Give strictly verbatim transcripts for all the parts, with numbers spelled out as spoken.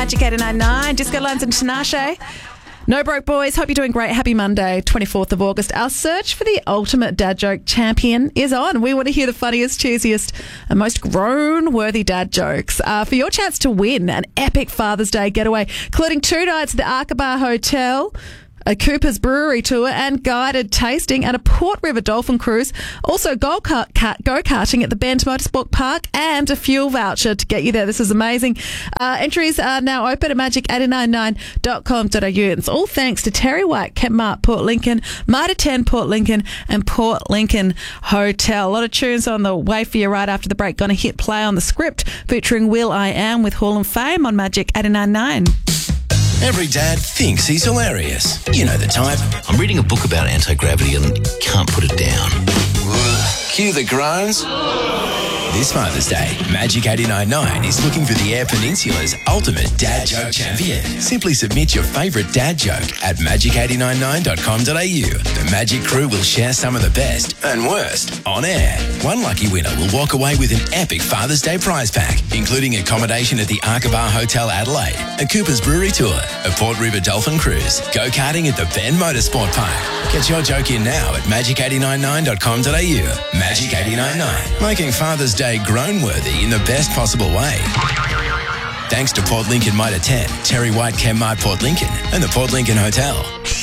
Magic eighty-nine point nine, Disco Lines and Tinashe. No Broke Boys, hope you're doing great. Happy Monday, twenty-fourth of August. Our search for the ultimate dad joke champion is on. We want to hear the funniest, cheesiest and most groan-worthy dad jokes. Uh, for your chance to win an epic Father's Day getaway, including two nights at the Aqaba Hotel, a Cooper's Brewery tour and guided tasting at a Port River Dolphin cruise. Also go-kart, go-karting at the Bend Motorsport Park and a fuel voucher to get you there. This is amazing. Uh, entries are now open at magic eight nine nine dot com dot a u. It's all thanks to Terry White, Kent Mart, Port Lincoln, Mitre ten, Port Lincoln and Port Lincoln Hotel. A lot of tunes on the way for you right after the break. Gonna hit play on the script featuring Will I Am with Hall of Fame on Magic eight nine nine. Every dad thinks he's hilarious. You know the type. I'm reading a book about anti-gravity and can't put it down. Cue the groans. This Father's Day, Magic eighty-nine point nine is looking for the Eyre Peninsula's ultimate dad joke champion. Simply submit your favourite dad joke at magic eight nine nine dot com dot a u. The Magic crew will share some of the best and worst on air. One lucky winner will walk away with an epic Father's Day prize pack, including accommodation at the Aqaba Hotel Adelaide, a Cooper's Brewery tour, a Port River Dolphin cruise, go-karting at the Bend Motorsport Park. Get your joke in now at magic eight nine nine dot com dot a u. Magic eight nine nine, making Father's Day groan-worthy in the best possible way. Thanks to Port Lincoln Mitre ten, Terry White, Kent Mart, Port Lincoln and the Port Lincoln Hotel.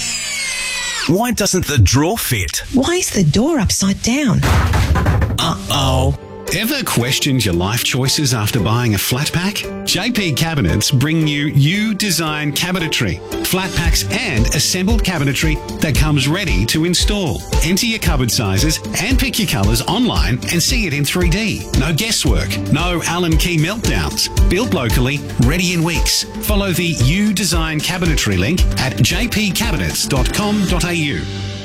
Why doesn't the drawer fit? Why is the door upside down? Uh-oh. Ever questioned your life choices after buying a flat pack? J P Cabinets bring you U Design Cabinetry. Flat packs and assembled cabinetry that comes ready to install. Enter your cupboard sizes and pick your colours online and see it in three D. No guesswork, no Allen key meltdowns. Built locally, ready in weeks. Follow the U Design Cabinetry link at j p cabinets dot com dot a u.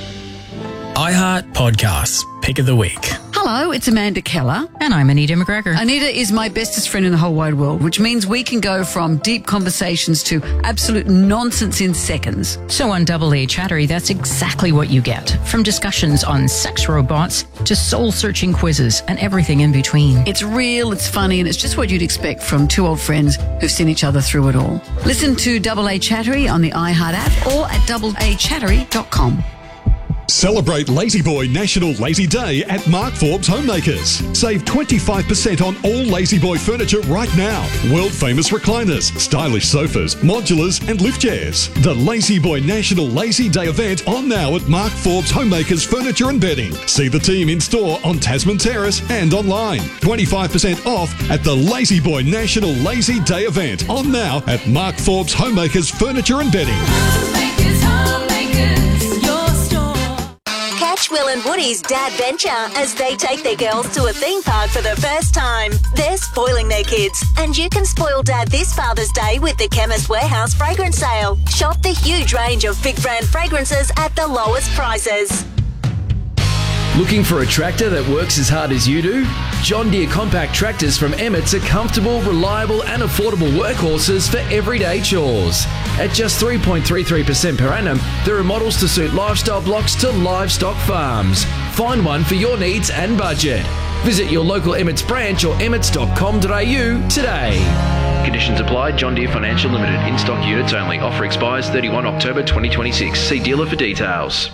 iHeart Podcasts, Pick of the Week. Hello, it's Amanda Keller. And I'm Anita McGregor. Anita is my bestest friend in the whole wide world, which means we can go from deep conversations to absolute nonsense in seconds. So on Double A Chattery, that's exactly what you get. From discussions on sex robots to soul-searching quizzes and everything in between. It's real, it's funny, and it's just what you'd expect from two old friends who've seen each other through it all. Listen to Double A Chattery on the iHeart app or at double a chattery dot com. Celebrate Lazy Boy National Lazy Day at Mark Forbes Homemakers. Save twenty-five percent on all Lazy Boy furniture right now. World famous recliners, stylish sofas, modulars and lift chairs. The Lazy Boy National Lazy Day event on now at Mark Forbes Homemakers Furniture and Bedding. See the team in store on Tasman Terrace and online. twenty-five percent off at the Lazy Boy National Lazy Day event on now at Mark Forbes Homemakers Furniture and Bedding. Homemakers, homemakers, your store. Catch Will and Woody's Dad Venture as they take their girls to a theme park for the first time. They're spoiling their kids, and you can spoil Dad this Father's Day with the Chemist Warehouse fragrance sale. Shop the huge range of big brand fragrances at the lowest prices. Looking for a tractor that works as hard as you do? John Deere compact tractors from Emmett's are comfortable, reliable and affordable workhorses for everyday chores. At just three point three three percent per annum, there are models to suit lifestyle blocks to livestock farms. Find one for your needs and budget. Visit your local Emmett's branch or emmets dot com dot a u today. Conditions apply. John Deere Financial Limited. In-stock units only. Offer expires thirty-first October twenty twenty-six. See dealer for details.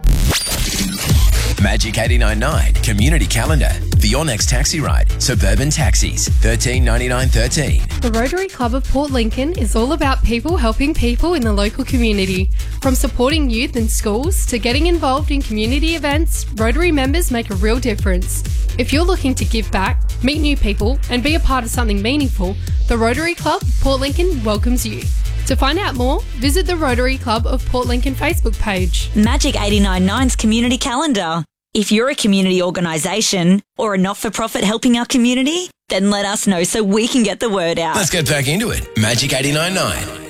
Magic eighty-nine point nine Community Calendar. For your next taxi ride, Suburban Taxis, thirteen ninety-nine thirteen. The Rotary Club of Port Lincoln is all about people helping people in the local community. From supporting youth in schools to getting involved in community events, Rotary members make a real difference. If you're looking to give back, meet new people and be a part of something meaningful, the Rotary Club of Port Lincoln welcomes you. To find out more, visit the Rotary Club of Port Lincoln Facebook page. Magic eighty-nine point nine's Community Calendar. If you're a community organisation or a not-for-profit helping our community, then let us know so we can get the word out. Let's get back into it. Magic eighty-nine point nine.